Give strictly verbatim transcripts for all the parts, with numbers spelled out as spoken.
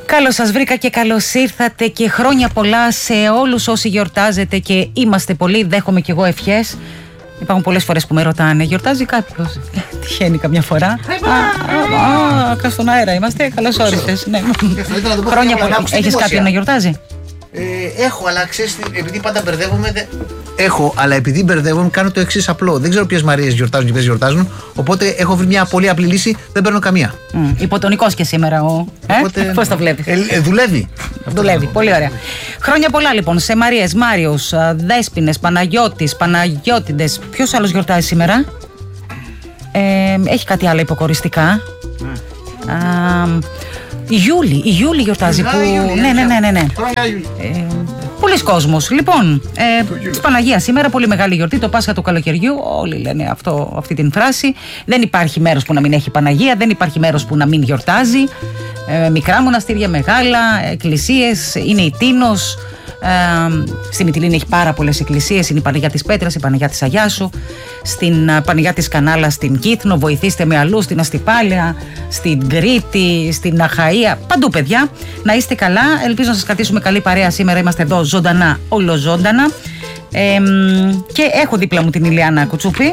Καλώς σας βρήκα και καλώς ήρθατε και χρόνια πολλά σε όλους όσοι γιορτάζετε και είμαστε πολλοί. Δέχομαι κι εγώ ευχές. Υπάρχουν πολλές φορές που με ρωτάνε, γιορτάζει κάποιος? Τυχαίνει καμιά φορά. Α, στον αέρα είμαστε. Καλώς όρισες. Χρόνια πολλά. Έχεις κάποιον να γιορτάζει? Ε, έχω, αλλά ξέρεις, επειδή πάντα μπερδεύομαι. Δε... Έχω, αλλά επειδή μπερδεύομαι, κάνω το εξής απλό. Δεν ξέρω ποιες Μαρίες γιορτάζουν και ποιες γιορτάζουν. Οπότε έχω βρει μια πολύ απλή λύση, δεν παίρνω καμία. Mm, υποτονικός και σήμερα ο. Οπότε... Ε? Πώς το βλέπεις? Ε, ε, δουλεύει. Δουλεύει, πολύ ωραία. Χρόνια πολλά λοιπόν σε Μαρίες, Μάριους, Δέσποινες, Παναγιώτης, Παναγιώτηδες. Ποιος άλλος γιορτάζει σήμερα? Ε, έχει κάτι άλλο υποκοριστικά? Mm. Α, η Γιούλη, η Γιούλη γιορτάζει. Που... Γιούλη, ναι, ναι, ναι, ναι, ναι. Ε, πολλοί κόσμος. Λοιπόν, ε, της Παναγίας σήμερα, πολύ μεγάλη γιορτή, το Πάσχα του καλοκαιριού. Όλοι λένε αυτό, αυτή την φράση. Δεν υπάρχει μέρος που να μην έχει Παναγία, δεν υπάρχει μέρος που να μην γιορτάζει. Ε, μικρά μοναστήρια, μεγάλα, εκκλησίες, είναι η Τίνος. Ε, στη Μυτιλήνη έχει πάρα πολλές εκκλησίες. Είναι η Παναγιά της Πέτρας, η Παναγιά της Αγιάσου, στην uh, Παναγιά της Κανάλας στην Κύθνο. Βοηθήστε με αλλού, στην Αστυπάλαια, στην Κρήτη, στην Αχαΐα. Παντού, παιδιά. Να είστε καλά. Ελπίζω να σας κρατήσουμε καλή παρέα σήμερα. Είμαστε εδώ ζωντανά, ολοζώντανα. Ε, και έχω δίπλα μου την Ηλιάνα Κουτσούπη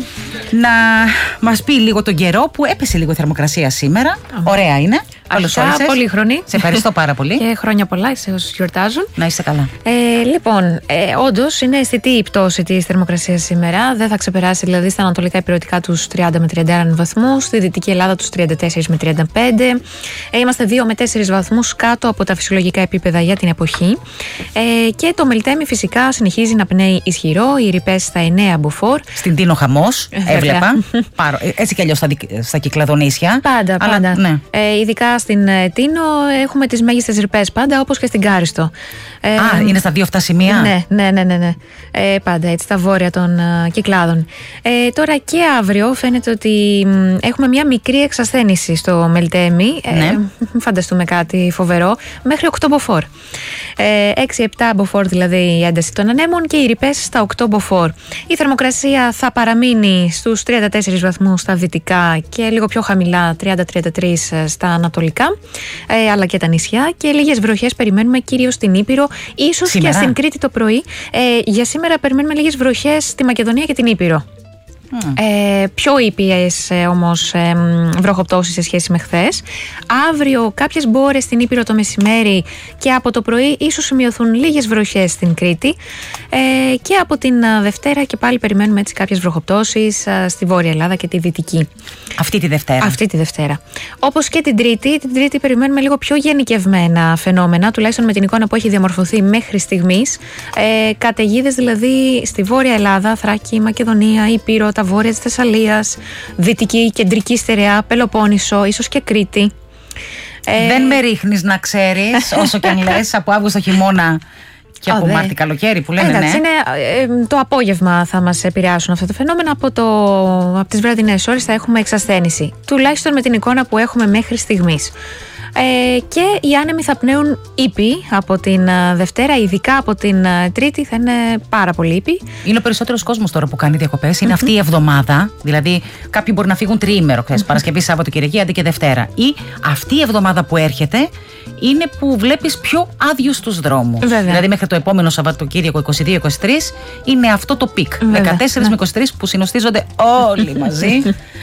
να μας πει λίγο τον καιρό, που έπεσε λίγο η θερμοκρασία σήμερα. Ωραία είναι. Αρχικά, πολύχρονη. Σε ευχαριστώ πάρα πολύ. Και χρόνια πολλά σε όσους γιορτάζουν. Να είστε καλά. Ε, λοιπόν, ε, όντως είναι αισθητή η πτώση της θερμοκρασίας σήμερα. Δεν θα ξεπεράσει δηλαδή στα ανατολικά υπηρετικά τους τριάντα με τριάντα ένα βαθμούς, στη Δυτική Ελλάδα τους τριάντα τέσσερα με τριάντα πέντε. Ε, είμαστε δύο με τέσσερις βαθμούς κάτω από τα φυσιολογικά επίπεδα για την εποχή. Ε, και το Μελτέμι φυσικά συνεχίζει να πνέει ισχυρό. Οι ρηπές στα εννέα μποφόρ. Στην Τίνο χαμός, έβλεπα. Πάρο, έτσι κι αλλιώς στα, στα Κυκλαδονήσια. Πάντα, αλλά, πάντα. Ναι. Ε, ειδικά στην Τίνο έχουμε τις μέγιστες ρηπές πάντα, όπως και στην Κάριστο. Α, ε, είναι στα δύο αυτά σημεία. Ναι, ναι, ναι, ναι, ναι. Ε, πάντα έτσι, στα βόρεια των uh, Κυκλάδων. Ε, τώρα και αύριο φαίνεται ότι μ, έχουμε μια μικρή εξασθένηση στο Μελτέμι. Ναι. Ε, φανταστούμε κάτι φοβερό. Μέχρι οκτώ μποφόρ. Ε, έξι επτά μποφόρ δηλαδή η ένταση των ανέμων και οι ρηπές στα οκτώ μποφόρ. Η θερμοκρασία θα παραμείνει στους τριάντα τέσσερις βαθμούς στα δυτικά και λίγο πιο χαμηλά, τριάντα με τριάντα τρεις στα ανατολικά, ε, αλλά και τα νησιά. Και λίγες βροχές περιμένουμε κυρίως στην Ήπειρο, ίσως σήμερα και στην Κρήτη το πρωί. Ε, για σήμερα περιμένουμε λίγες βροχές στη Μακεδονία και την Ήπειρο. Mm. Ε, πιο ήπιες ε, όμως ε, βροχοπτώσεις σε σχέση με χθες. Αύριο κάποιες μπόρες στην Ήπειρο το μεσημέρι και από το πρωί ίσως σημειωθούν λίγες βροχές στην Κρήτη, ε, και από την uh, Δευτέρα και πάλι περιμένουμε έτσι κάποιες βροχοπτώσεις uh, στη Βόρεια Ελλάδα και τη Δυτική. Αυτή τη Δευτέρα. Αυτή τη Δευτέρα. Όπως και την Τρίτη, την Τρίτη περιμένουμε λίγο πιο γενικευμένα φαινόμενα, τουλάχιστον με την εικόνα που έχει διαμορφωθεί μέχρι στιγμής. Ε, καταιγίδες δηλαδή στη Βόρεια Ελλάδα, Θράκη, Μακεδονία, Ήπειρο, τα βόρεια της Θεσσαλίας, Δυτική, Κεντρική Στερεά, Πελοπόννησο, ίσως και Κρήτη. Ε... Δεν με ρίχνεις να ξέρεις, όσο και αν λες, από Αύγουστο χειμώνα και από Μάρτι καλοκαίρι που λένε. Εντάξει, ναι. είναι, ε, το απόγευμα θα μας επηρεάσουν αυτά τα φαινόμενα. Από, το, από τις βραδινές ώρες θα έχουμε εξασθένηση. Τουλάχιστον με την εικόνα που έχουμε μέχρι στιγμής. Ε, και οι άνεμοι θα πνέουν ήπιοι από την uh, Δευτέρα, ειδικά από την uh, Τρίτη θα είναι πάρα πολύ ήπιοι. Είναι ο περισσότερος κόσμος τώρα που κάνει διακοπές. Είναι αυτή η εβδομάδα. Δηλαδή, κάποιοι μπορεί να φύγουν τριήμερο, ξέρεις, Παρασκευή, Σάββατο, Κυριακή, αντί και Δευτέρα. Ή αυτή η εβδομάδα που έρχεται είναι που βλέπεις πιο άδειους τους δρόμους. Βέβαια. Δηλαδή, μέχρι το επόμενο Σαββατοκύριακο είκοσι δύο είκοσι τρεις είναι αυτό το πικ. Βέβαια. δεκατέσσερα με είκοσι τρεις που συνοστίζονται όλοι μαζί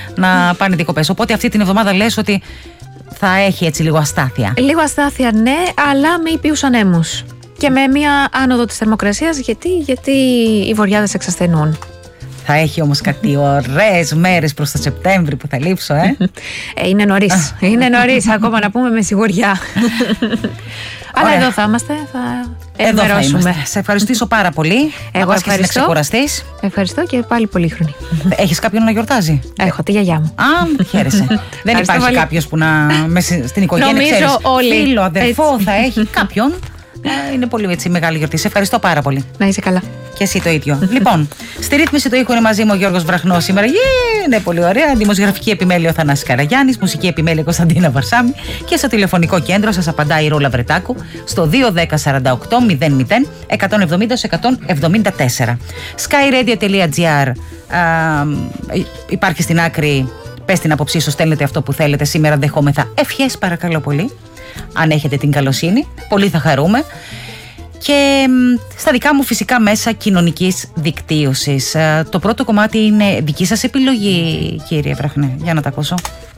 να πάνε διακοπές. Οπότε αυτή την εβδομάδα λες ότι θα έχει έτσι λίγο αστάθεια. Λίγο αστάθεια, ναι, αλλά με ήπιους ανέμους. Και με μια άνοδο της θερμοκρασίας, γιατί, γιατί οι βοριάδες εξασθενούν. Θα έχει όμως κάτι ωραίες μέρες προς το Σεπτέμβρη που θα λείψω, ε. ε είναι νωρίς. είναι νωρίς, ακόμα να πούμε με σιγουριά. Αλλά εδώ θα είμαστε, θα ενημερώσουμε. Σε ευχαριστήσω πάρα πολύ. Εγώ ευχαριστώ. Να ξεκουραστείς. Ευχαριστώ και πάλι πολύχρονη. Έχεις κάποιον να γιορτάζει? Έχω τη γιαγιά μου. Α, χαίρεσαι. Δεν υπάρχει κάποιος που να μέσα στην οικογένεια, νομίζω, ξέρεις, όλοι. Φίλο, αδερφό θα έχει κάποιον. Είναι πολύ έτσι μεγάλη γιορτή. Σε ευχαριστώ πάρα πολύ. Να είσαι καλά. Και εσύ το ίδιο. Λοιπόν, στη ρύθμιση του ήχου είναι μαζί μου ο Γιώργος Βραχνός σήμερα. Yeah, είναι πολύ ωραία. Δημοσιογραφική επιμέλεια ο Θανάσης Καραγιάννης. Μουσική επιμέλεια Κωνσταντίνα Βαρσάμι. Και στο τηλεφωνικό κέντρο σας απαντάει η Ρόλα Βρετάκου στο δύο ένα μηδέν σαράντα οκτώ μηδέν μηδέν εκατόν εβδομήντα εκατόν εβδομήντα τέσσερα. skyradio.gr υπάρχει στην άκρη. Πες την άποψή σου, στέλνετε αυτό που θέλετε. Σήμερα δεχόμεθα ευχές, παρακαλώ πολύ. αν έχετε την καλοσύνη. Πολύ θα χαρούμε. Και στα δικά μου φυσικά μέσα κοινωνικής δικτύωσης. Το πρώτο κομμάτι είναι δική σας επιλογή, κύριε Βραχνέ, για να τα ακούσω.